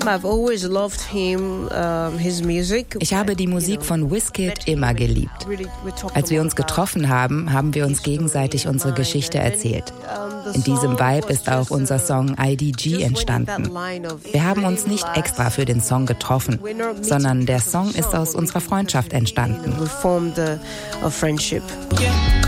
Ich habe die Musik von Wizkid immer geliebt. Als wir uns getroffen haben, haben wir uns gegenseitig unsere Geschichte erzählt. In diesem Vibe ist auch unser Song IDG entstanden. Wir haben uns nicht extra für den Song getroffen, sondern der Song ist aus unserer Freundschaft entstanden.